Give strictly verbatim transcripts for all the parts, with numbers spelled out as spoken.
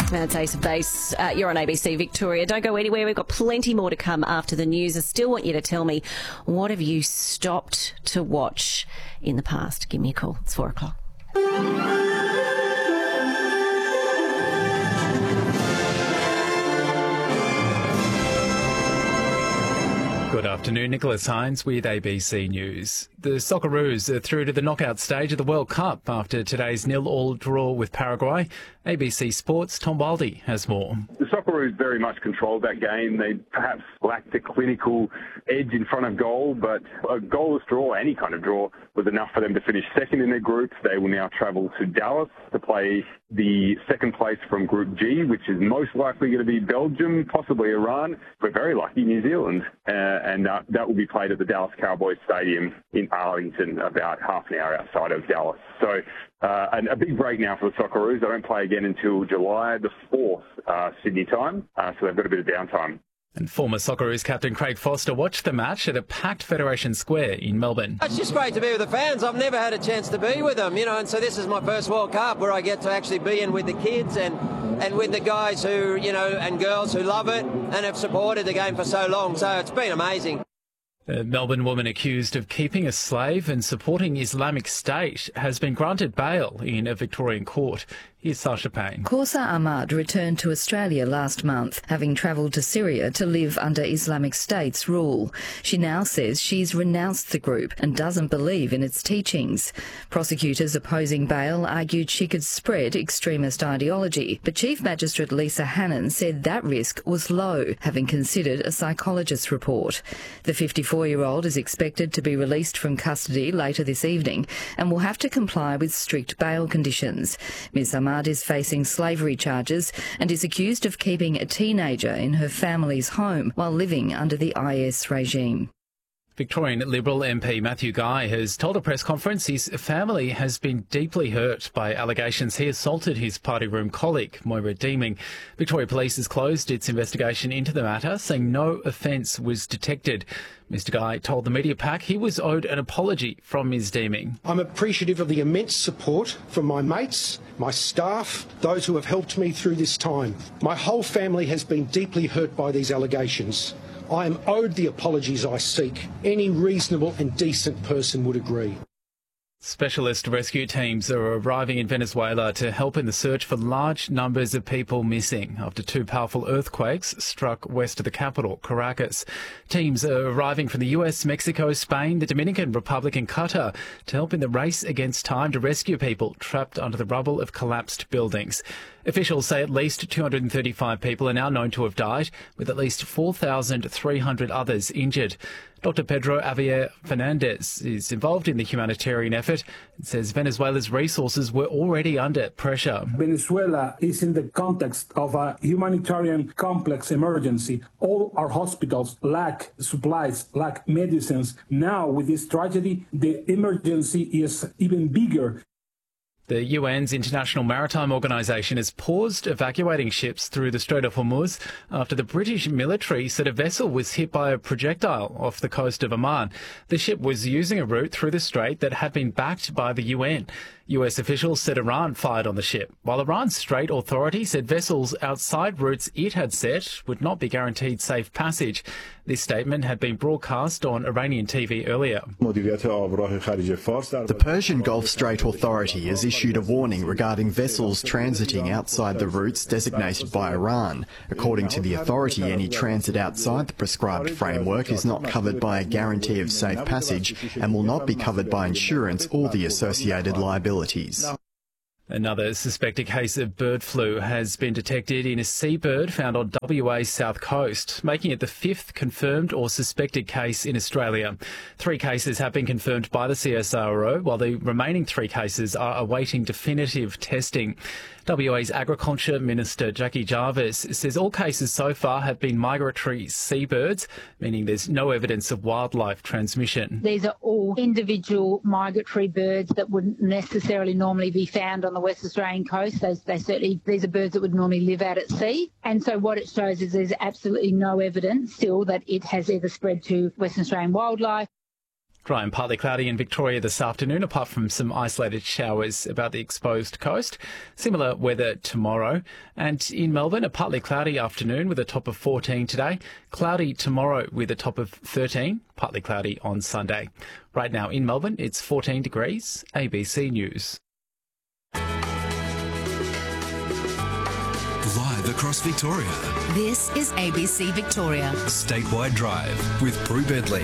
That's Ace of Base. Uh, you're on A B C Victoria. Don't go anywhere. We've got plenty more to come after the news. I still want you to tell me, what have you stopped to watch in the past? Give me a call. It's four o'clock. Good afternoon, Nicholas Hines with A B C News. The Socceroos are through to the knockout stage of the World Cup after today's nil-all draw with Paraguay. A B C Sports' Tom Baldy has more. The Socceroos very much controlled that game. They perhaps lacked a clinical edge in front of goal, but a goalless draw, any kind of draw, was enough for them to finish second in their group. They will now travel to Dallas to play the second place from Group G, which is most likely going to be Belgium, possibly Iran, but very lucky New Zealand. Uh, and uh, that will be played at the Dallas Cowboys Stadium in Arlington, about half an hour outside of Dallas. So uh, and a big break now for the Socceroos. They don't play again until July the fourth, uh, Sydney time, uh, so they've got a bit of downtime. And former Socceroos captain Craig Foster watched the match at a packed Federation Square in Melbourne. It's just great to be with the fans. I've never had a chance to be with them, you know, and so this is my first World Cup where I get to actually be in with the kids and, and with the guys who, you know, and girls who love it and have supported the game for so long. So it's been amazing. A Melbourne woman accused of keeping a slave and supporting Islamic State has been granted bail in a Victorian court. Here's Sasha Payne. Kausa Ahmad returned to Australia last month, having travelled to Syria to live under Islamic State's rule. She now says she's renounced the group and doesn't believe in its teachings. Prosecutors opposing bail argued she could spread extremist ideology, but Chief Magistrate Lisa Hannon said that risk was low, having considered a psychologist's report. The fifty-four-year-old is expected to be released from custody later this evening and will have to comply with strict bail conditions. Miz Ahmad is facing slavery charges and is accused of keeping a teenager in her family's home while living under the I S regime. Victorian Liberal M P Matthew Guy has told a press conference his family has been deeply hurt by allegations he assaulted his party room colleague, Moira Deeming. Victoria Police has closed its investigation into the matter, saying no offence was detected. Mister Guy told the media pack he was owed an apology from Miz Deeming. I'm appreciative of the immense support from my mates, my staff, those who have helped me through this time. My whole family has been deeply hurt by these allegations. I am owed the apologies I seek. Any reasonable and decent person would agree. Specialist rescue teams are arriving in Venezuela to help in the search for large numbers of people missing after two powerful earthquakes struck west of the capital, Caracas. Teams are arriving from the U S, Mexico, Spain, the Dominican Republic and Qatar to help in the race against time to rescue people trapped under the rubble of collapsed buildings. Officials say at least two hundred thirty-five people are now known to have died, with at least four thousand three hundred others injured. Doctor Pedro Javier Fernandez is involved in the humanitarian effort and says Venezuela's resources were already under pressure. Venezuela is in the context of a humanitarian complex emergency. All our hospitals lack supplies, lack medicines. Now, with this tragedy, the emergency is even bigger. The U N's International Maritime Organization has paused evacuating ships through the Strait of Hormuz after the British military said a vessel was hit by a projectile off the coast of Oman. The ship was using a route through the strait that had been backed by the U N. U S officials said Iran fired on the ship, while Iran's Strait Authority said vessels outside routes it had set would not be guaranteed safe passage. This statement had been broadcast on Iranian T V earlier. The Persian Gulf Strait Authority has issued a warning regarding vessels transiting outside the routes designated by Iran. According to the authority, any transit outside the prescribed framework is not covered by a guarantee of safe passage and will not be covered by insurance or the associated liabilities. Another suspected case of bird flu has been detected in a seabird found on W A's south coast, making it the fifth confirmed or suspected case in Australia. Three cases have been confirmed by the C S I R O, while the remaining three cases are awaiting definitive testing. W A's Agriculture Minister Jackie Jarvis says all cases so far have been migratory seabirds, meaning there's no evidence of wildlife transmission. These are all individual migratory birds that wouldn't necessarily normally be found on the West Australian coast. They, they certainly, these are birds that would normally live out at sea. And so what it shows is there's absolutely no evidence still that it has ever spread to Western Australian wildlife. Dry and partly cloudy in Victoria this afternoon, apart from some isolated showers about the exposed coast. Similar weather tomorrow. And in Melbourne, a partly cloudy afternoon with a top of fourteen today. Cloudy tomorrow with a top of thirteen. Partly cloudy on Sunday. Right now in Melbourne, it's fourteen degrees. A B C News. Live across Victoria. This is A B C Victoria. Statewide Drive with Prue Bedley.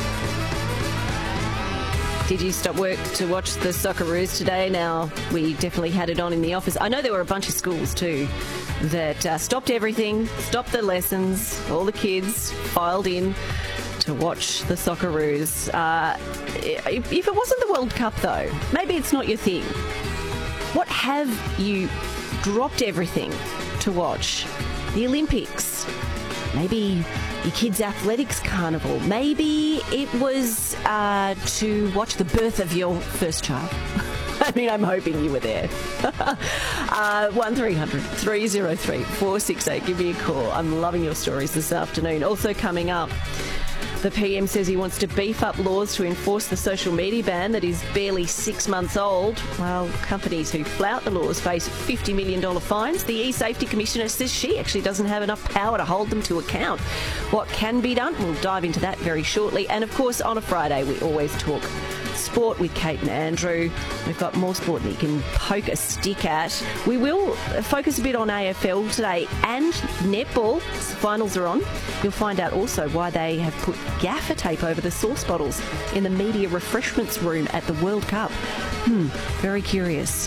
Did you stop work to watch the Socceroos today? Now, we definitely had it on in the office. I know there were a bunch of schools too that uh, stopped everything, stopped their lessons, all the kids filed in to watch the Socceroos. Uh, if, if it wasn't the World Cup though, maybe it's not your thing. What have you dropped everything to watch? The Olympics? Maybe your kids' athletics carnival. Maybe it was uh, to watch the birth of your first child. I mean, I'm hoping you were there. uh, one three hundred three oh three four six eight. Give me a call. I'm loving your stories this afternoon. Also coming up, the P M says he wants to beef up laws to enforce the social media ban that is barely six months old, while companies who flout the laws face fifty million dollars fines. The E-Safety Commissioner says she actually doesn't have enough power to hold them to account. What can be done? We'll dive into that very shortly. And, of course, on a Friday, we always talk sport with Kate and Andrew. We've got more sport that you can poke a stick at. We will focus a bit on A F L today and netball. The finals are on. You'll find out also why they have put gaffer tape over the sauce bottles in the media refreshments room at the World Cup. Hmm, very curious.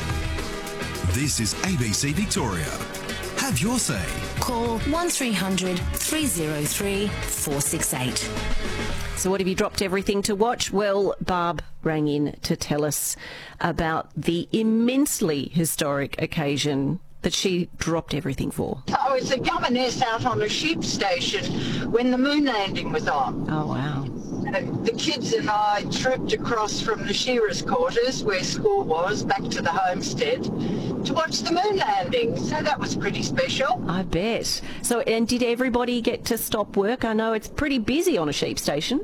This is A B C Victoria. Have your say. Call one three hundred three oh three four six eight. So what have you dropped everything to watch? Well, Barb rang in to tell us about the immensely historic occasion that she dropped everything for. I was a governess out on a sheep station when the moon landing was on. Oh, wow. And the kids and I trooped across from the shearers' quarters, where school was, back to the homestead to watch the moon landing. So that was pretty special. I bet. So, and did everybody get to stop work? I know it's pretty busy on a sheep station.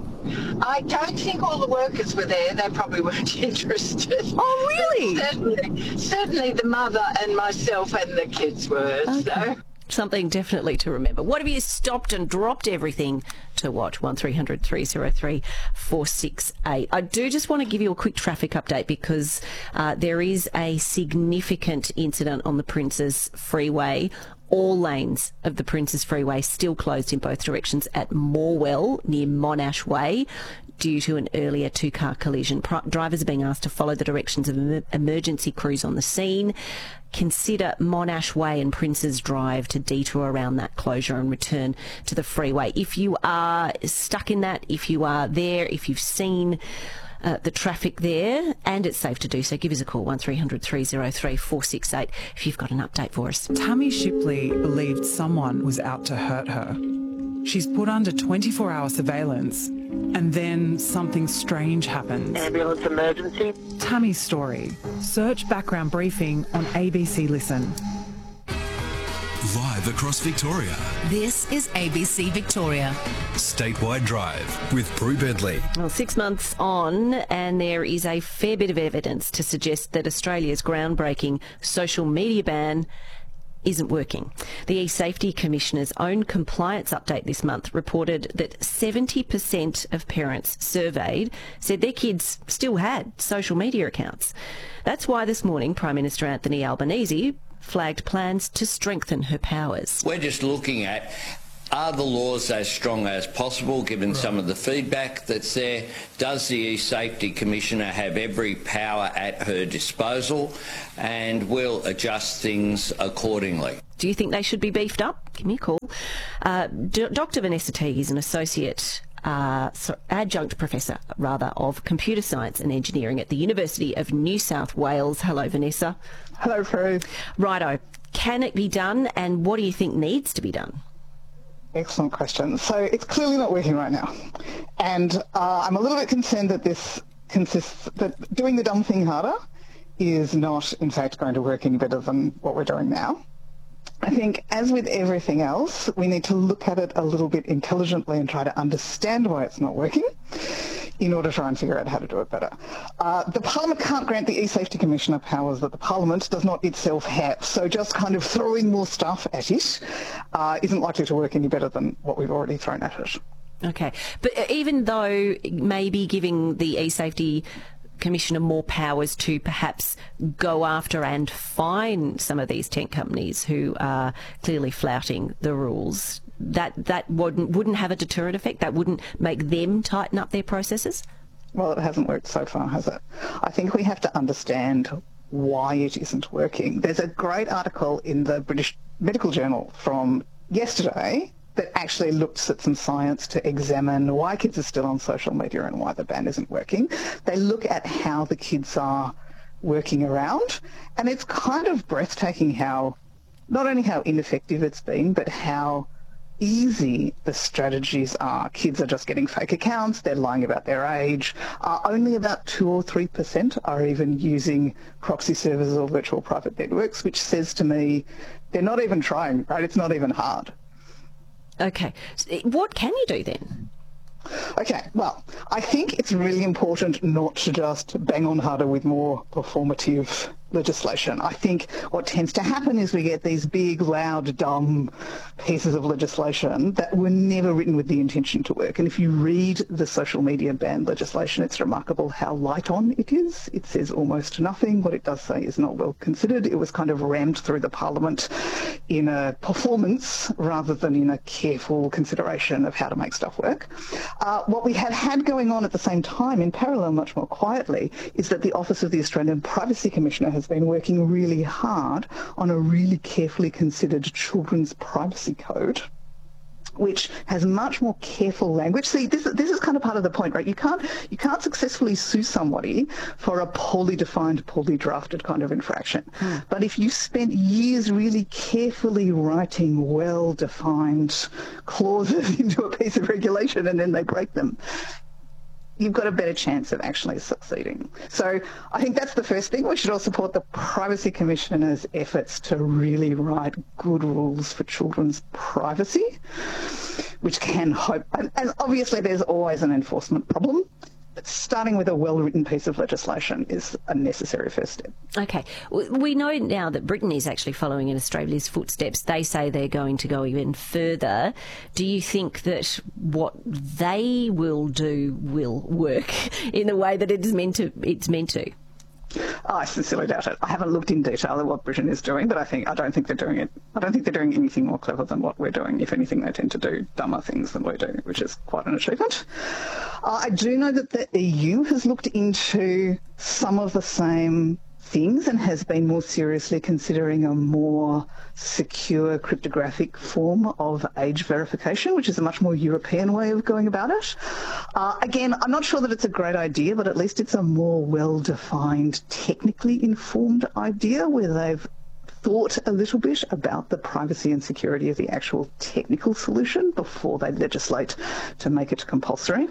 I don't think all the workers were there. They probably weren't interested. Oh, really? But certainly, certainly the mother and myself and the kids were. Okay. So. Something definitely to remember. What have you stopped and dropped everything to watch? one three hundred three oh three four six eight. I do just want to give you a quick traffic update because uh, there is a significant incident on the Princes Freeway. All lanes of the Princes Freeway still closed in both directions at Morwell near Monash Way due to an earlier two-car collision. Pro- drivers are being asked to follow the directions of em- emergency crews on the scene. Consider Monash Way and Princes Drive to detour around that closure and return to the freeway. If you are stuck in that, if you are there, if you've seen Uh, the traffic there, and it's safe to do so, give us a call, one three hundred three oh three four six eight, if you've got an update for us. Tammy Shipley believed someone was out to hurt her. She's put under twenty-four hour surveillance, and then something strange happens. Ambulance emergency. Tammy's story. Search background briefing on A B C Listen. Live across Victoria. This is A B C Victoria. Statewide Drive with Prue Bedley. Well, six months on, and there is a fair bit of evidence to suggest that Australia's groundbreaking social media ban isn't working. The E-Safety Commissioner's own compliance update this month reported that seventy percent of parents surveyed said their kids still had social media accounts. That's why this morning Prime Minister Anthony Albanese flagged plans to strengthen her powers. We're just looking at, are the laws as strong as possible, given some of the feedback that's there? Does the E-Safety Commissioner have every power at her disposal? And we'll adjust things accordingly. Do you think they should be beefed up? Give me a call. Uh, D- Doctor Vanessa Teague is an associate Uh, so adjunct professor, rather, of computer science and engineering at the University of New South Wales. Hello, Vanessa. Hello, Prue. Righto. Can it be done, and what do you think needs to be done? Excellent question. So it's clearly not working right now. And uh, I'm a little bit concerned that this consists, that doing the dumb thing harder is not, in fact, going to work any better than what we're doing now. I think, as with everything else, we need to look at it a little bit intelligently and try to understand why it's not working. in order to try and figure out how to do it better. Uh, the Parliament can't grant the eSafety Commissioner powers that the Parliament does not itself have, so just kind of throwing more stuff at it uh, isn't likely to work any better than what we've already thrown at it. Okay, but even though maybe giving the eSafety Commissioner more powers to perhaps go after and fine some of these tent companies who are clearly flouting the rules, that that wouldn't wouldn't have a deterrent effect? That wouldn't make them tighten up their processes? Well, it hasn't worked so far, has it? I think we have to understand why it isn't working. There's a great article in the British Medical Journal from yesterday that actually looks at some science to examine why kids are still on social media and why the ban isn't working. They look at how the kids are working around, and it's kind of breathtaking how, not only how ineffective it's been, but how easy the strategies are. Kids are just getting fake accounts, they're lying about their age. Uh, only about two or three percent are even using proxy servers or virtual private networks, which says to me they're not even trying, right? It's not even hard. Okay, what can you do then? Okay, well, I think it's really important not to just bang on harder with more performative legislation. I think what tends to happen is we get these big, loud, dumb pieces of legislation that were never written with the intention to work. And if you read the social media ban legislation, it's remarkable how light on it is. It says almost nothing. What it does say is not well considered. It was kind of rammed through the Parliament in a performance rather than in a careful consideration of how to make stuff work. Uh, what we have had going on at the same time, in parallel much more quietly, is that the Office of the Australian Privacy Commissioner has been working really hard on a really carefully considered children's privacy code, which has much more careful language. See, this, this is kind of part of the point, right? You can't, you can't successfully sue somebody for a poorly defined, poorly drafted kind of infraction. Mm. But if you spent years really carefully writing well-defined clauses into a piece of regulation and then they break them, you've got a better chance of actually succeeding. So I think that's the first thing. We should all support the Privacy Commissioner's efforts to really write good rules for children's privacy, which can hope, and, and obviously there's always an enforcement problem. But starting with a well-written piece of legislation is a necessary first step. Okay. We know now that Britain is actually following in Australia's footsteps. They say they're going to go even further. Do you think that what they will do will work in the way that it's meant to? It's meant to? Oh, I sincerely doubt it. I haven't looked in detail at what Britain is doing, but I think I don't think they're doing it. I don't think they're doing anything more clever than what we're doing. If anything, they tend to do dumber things than we do, which is quite an achievement. Uh, I do know that the E U has looked into some of the same things and has been more seriously considering a more secure cryptographic form of age verification, which is a much more European way of going about it. Uh, again, I'm not sure that it's a great idea, but at least it's a more well-defined, technically informed idea where they've thought a little bit about the privacy and security of the actual technical solution before they legislate to make it compulsory.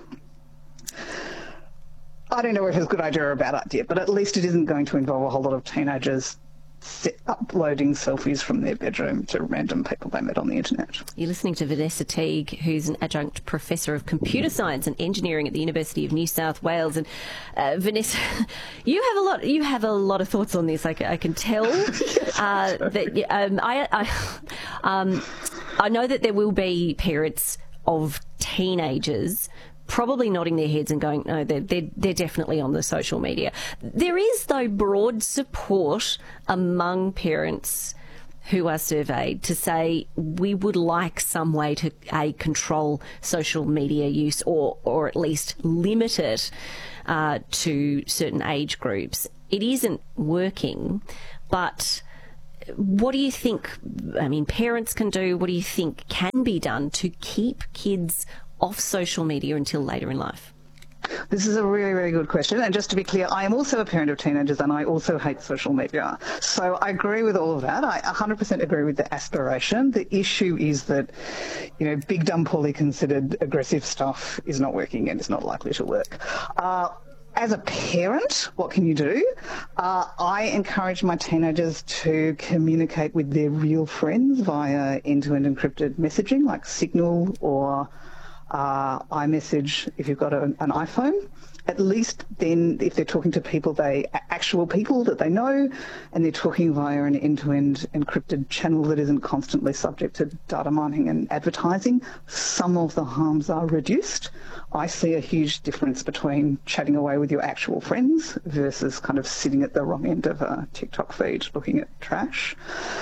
I don't know if it's a good idea or a bad idea, but at least it isn't going to involve a whole lot of teenagers uploading selfies from their bedroom to random people they met on the internet. You're listening to Vanessa Teague, who's an adjunct professor of computer science and engineering at the University of New South Wales. And uh, Vanessa, you have a lot. You have a lot of thoughts on this. I, I can tell. yes, uh, that um, I, I, um, I know that there will be parents of teenagers probably nodding their heads and going, no, they're, they're, they're definitely on the social media. There is, though, broad support among parents who are surveyed to say we would like some way to, A, control social media use or, or at least limit it uh, to certain age groups. It isn't working, but what do you think, I mean, parents can do, what do you think can be done to keep kids off social media until later in life? This is a really, really good question. And just to be clear, I am also a parent of teenagers and I also hate social media. So I agree with all of that. I one hundred percent agree with the aspiration. The issue is that, you know, big, dumb, poorly considered aggressive stuff is not working and it's not likely to work. Uh, As a parent, what can you do? Uh, I encourage my teenagers to communicate with their real friends via end-to-end encrypted messaging like Signal or uh, iMessage if you've got a, an iPhone. At least then, if they're talking to people, they actual people that they know, and they're talking via an end-to-end encrypted channel that isn't constantly subject to data mining and advertising, some of the harms are reduced. I see a huge difference between chatting away with your actual friends versus kind of sitting at the wrong end of a TikTok feed looking at trash.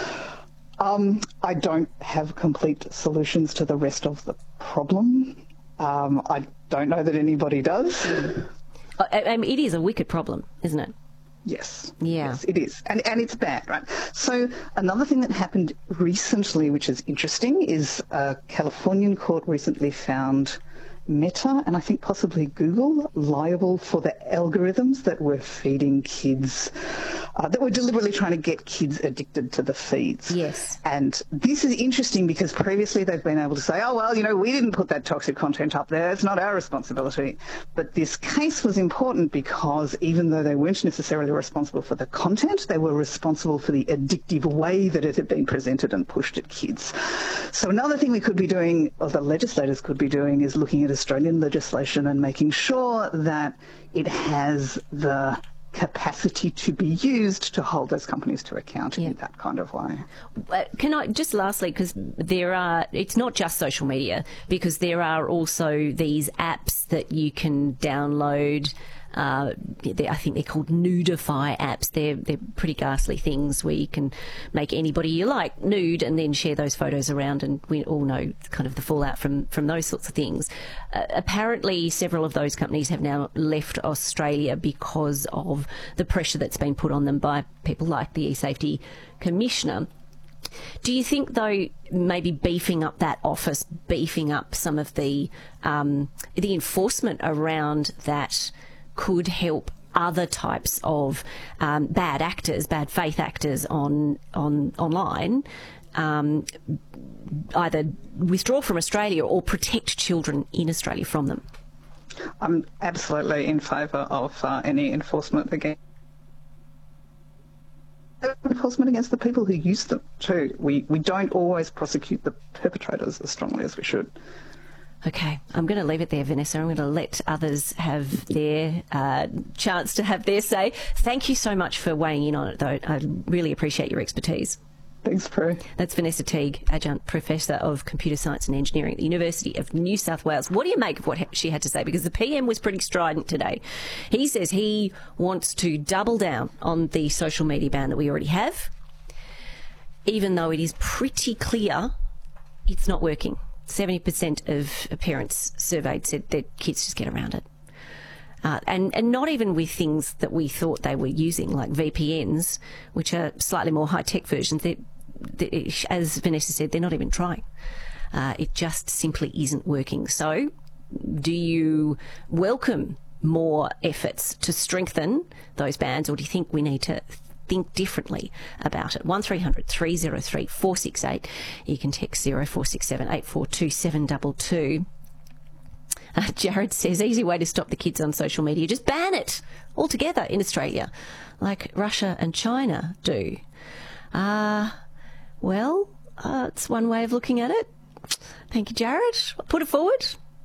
Um, I don't have complete solutions to the rest of the problem. Um, I don't know that anybody does. I, I mean, it is a wicked problem, isn't it? Yes. Yeah. Yes, it is. And, and it's bad, right? So another thing that happened recently, which is interesting, is a Californian court recently found Meta and I think possibly Google liable for the algorithms that were feeding kids, uh, that were deliberately trying to get kids addicted to the feeds. Yes. And this is interesting because previously they've been able to say, oh, well, you know, we didn't put that toxic content up there. It's not our responsibility. But this case was important because even though they weren't necessarily responsible for the content, they were responsible for the addictive way that it had been presented and pushed at kids. So another thing we could be doing, or the legislators could be doing, is looking at Australian legislation and making sure that it has the capacity to be used to hold those companies to account yeah. in that kind of way. Uh, can I just lastly, because there are, it's not just social media, because there are also these apps that you can download. Uh, I think they're called nudify apps. They're they're pretty ghastly things where you can make anybody you like nude and then share those photos around, and we all know kind of the fallout from, from those sorts of things. Uh, apparently, several of those companies have now left Australia because of the pressure that's been put on them by people like the eSafety Commissioner. Do you think, though, maybe beefing up that office, beefing up some of the um, the enforcement around that could help other types of um, bad actors, bad faith actors on on online, um, either withdraw from Australia or protect children in Australia from them? I'm absolutely in favour of uh, any enforcement against enforcement against the people who use them too. We we don't always prosecute the perpetrators as strongly as we should. Okay, I'm going to leave it there, Vanessa. I'm going to let others have their uh, chance to have their say. Thank you so much for weighing in on it, though. I really appreciate your expertise. Thanks, Prue. That's Vanessa Teague, Adjunct Professor of Computer Science and Engineering at the University of New South Wales. What do you make of what she had to say? Because the P M was pretty strident today. He says he wants to double down on the social media ban that we already have, even though it is pretty clear it's not working. seventy percent of parents surveyed said their kids just get around it. Uh, and, and not even with things that we thought they were using, like V P Ns, which are slightly more high-tech versions. They, they, as Vanessa said, they're not even trying. Uh, it just simply isn't working. So do you welcome more efforts to strengthen those bans, or do you think we need to think differently about it? one three hundred three oh three four six eight. You can text zero four six seven eight four two seven two two. Uh, Jared says, easy way to stop the kids on social media, just ban it altogether in Australia, like Russia and China do. Uh, well, uh, it's one way of looking at it. Thank you, Jared. I'll put it forward.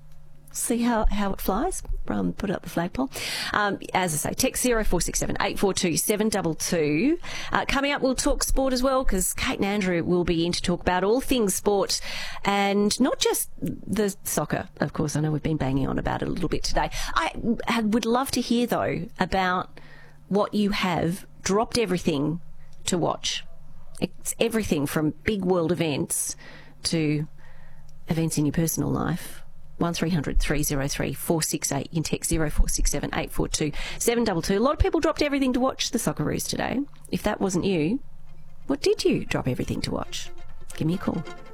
See how, how it flies. Um, put up the flagpole. Um, as I say, text zero four six seven eight four two seven two two. Uh, coming up, we'll talk sport as well, because Kate and Andrew will be in to talk about all things sport, and not just the soccer, of course. I know we've been banging on about it a little bit today. I would love to hear, though, about what you have dropped everything to watch. It's everything from big world events to events in your personal life. one three hundred three oh three four six eight. You can text zero four six seven eight four two seven two two. A lot of people dropped everything to watch the Socceroos today. If that wasn't you, what did you drop everything to watch? Give me a call.